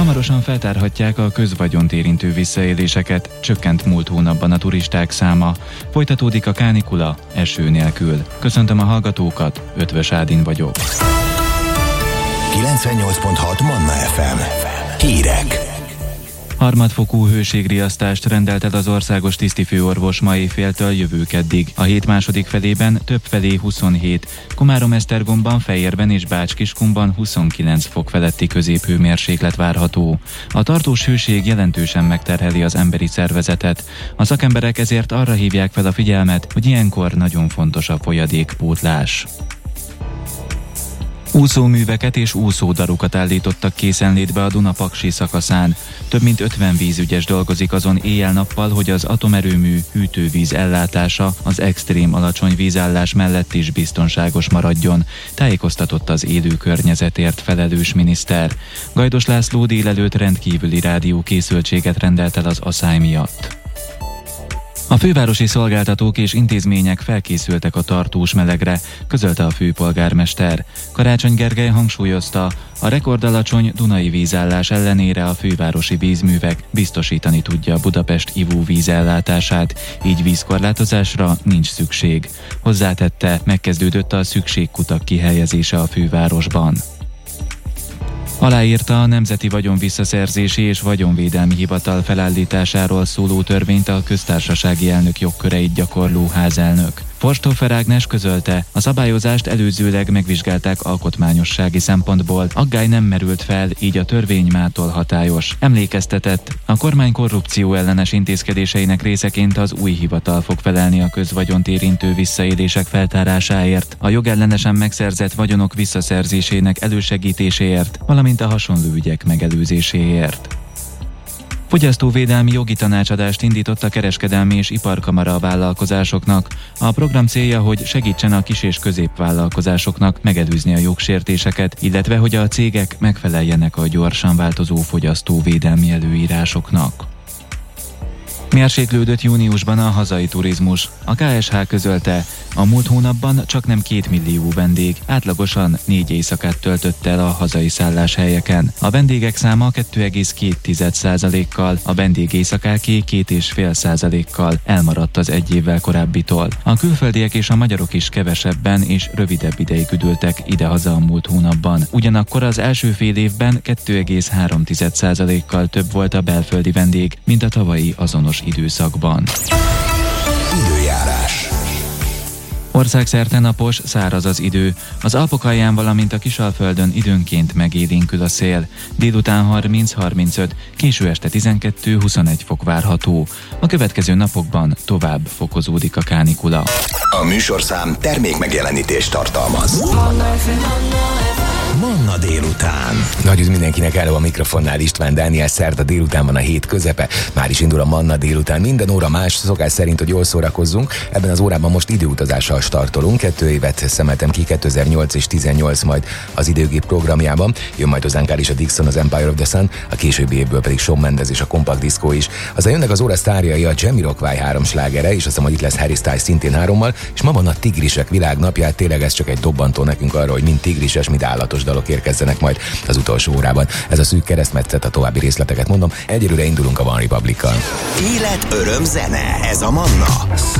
Hamarosan feltárhatják a közvagyont érintő visszaéléseket, csökkent múlt hónapban a turisták száma. Folytatódik a kánikula, eső nélkül. Köszöntöm a hallgatókat, Ötvös Ádin vagyok. 98.6 Manna FM. Hírek. Harmadfokú hőségriasztást rendelt el az országos tisztifőorvos ma éjféltől jövő keddig. A hét második felében többfelé 27, Komárom-Esztergomban, Fejérben és Bács-Kiskunban 29 fok feletti középhőmérséklet várható. A tartós hőség jelentősen megterheli az emberi szervezetet. A szakemberek ezért arra hívják fel a figyelmet, hogy ilyenkor nagyon fontos a folyadékpótlás. Úszóműveket és úszódarukat állítottak készenlétbe a Duna-Paksi szakaszán. Több mint 50 vízügyes dolgozik azon éjjel-nappal, hogy az atomerőmű hűtővíz ellátása az extrém alacsony vízállás mellett is biztonságos maradjon, tájékoztatott az élő környezetért felelős miniszter. Gajdos László délelőtt rendkívüli rádiókészültséget rendelt el az aszály miatt. A fővárosi szolgáltatók és intézmények felkészültek a tartós melegre, közölte a főpolgármester. Karácsony Gergely hangsúlyozta, a rekordalacsony dunai vízállás ellenére a fővárosi vízművek biztosítani tudja Budapest ivóvíz ellátását, így vízkorlátozásra nincs szükség. Hozzátette, megkezdődött a szükségkutak kihelyezése a fővárosban. Aláírta a Nemzeti Vagyonvisszaszerzési és Vagyonvédelmi Hivatal felállításáról szóló törvényt a köztársasági elnök jogköreit gyakorló házelnök. Forsthofer Ágnes közölte, a szabályozást előzőleg megvizsgálták alkotmányossági szempontból, aggály nem merült fel, így a törvény mától hatályos. Emlékeztetett, a kormány korrupció ellenes intézkedéseinek részeként az új hivatal fog felelni a közvagyont érintő visszaélések feltárásáért, a jogellenesen megszerzett vagyonok visszaszerzésének elősegítéséért, valamint a hasonló ügyek megelőzéséért. Fogyasztóvédelmi jogi tanácsadást indított a Kereskedelmi és Iparkamara a vállalkozásoknak. A program célja, hogy segítsen a kis- és középvállalkozásoknak megelőzni a jogsértéseket, illetve hogy a cégek megfeleljenek a gyorsan változó fogyasztóvédelmi előírásoknak. Mérséklődött júniusban a hazai turizmus. A KSH közölte, a múlt hónapban csaknem 2 millió vendég, átlagosan 4 éjszakát töltött el a hazai szálláshelyeken. A vendégek száma 2,2%-kal, a vendégéjszakáké 2,5%-kal elmaradt az egy évvel korábbitól. A külföldiek és a magyarok is kevesebben és rövidebb ideig üdültek idehaza a múlt hónapban. Ugyanakkor az első fél évben 2,3%-kal több volt a belföldi vendég, mint a tavalyi azonos időszakban. Időjárás. Országszerte napos, száraz az idő. Az Alpok alján, valamint a Kisalföldön időnként megélénkül a szél. Délután 30-35, késő este 12-21 fok várható. A következő napokban tovább fokozódik a kánikula. A műsorszám termék megjelenítést tartalmaz. Manna délután. Nagy üdv mindenkinek, álló a mikrofonnál István Dániel. Szerda délután van, a hét közepe. Már is indul a Manna délután. Minden óra más, szokás szerint, hogy jól szórakozzunk. Ebben az órában most időutazással startolunk. 2 évet szemeltem ki, 2008 és 18 majd az időgép programjában. Jön majd hozzánk Alicia Dixon, az Empire of the Sun, a későbbi évből pedig Shawn Mendes és a Compact Disco is. Aztán jönnek az óra sztárjai, a Jamiroquai 3 slágere, és azt hiszem, hogy itt lesz Harry Styles szintén 3-mal, és ma van a Tigrisek világnapja. Tényleg ez csak egy dobbantó nekünk arra, hogy mind tigrises, mind állatos dalok érkezzenek majd az utolsó órában. Ez a szűk keresztmetszet, a további részleteket mondom. Egyelőre indulunk a One Republic-kal. Élet, öröm, zene. Ez a Manna.